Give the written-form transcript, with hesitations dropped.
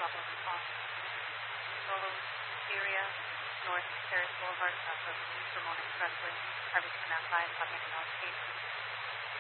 Pablo response. Solo, Syria, North Terrace Boulevard, south of Ramon Expressway, Harvey Smith outside, 5 North Street.